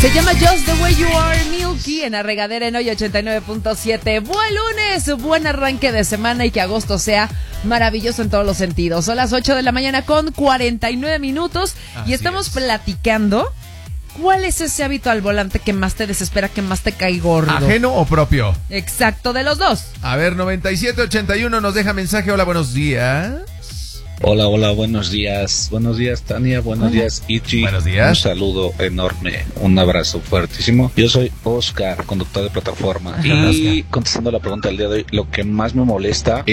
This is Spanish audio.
Se llama Just the Way You Are, Milky, en la regadera en hoy 89.7. Buen lunes, buen arranque de semana y que agosto sea maravilloso en todos los sentidos. Son las 8 de la mañana con 49 minutos y estamos platicando. ¿Cuál es ese hábito al volante que más te desespera, que más te cae gordo? ¿Ajeno o propio? Exacto, de los dos. A ver, 9781 nos deja mensaje. Hola, buenos días. Hola, buenos días. Buenos días, Tania. Buenos días, Ichi. Buenos días. Un saludo enorme. Un abrazo fuertísimo. Yo soy Oscar, conductor de plataforma. Ajá, y Oscar, contestando la pregunta del día de hoy, lo que más me molesta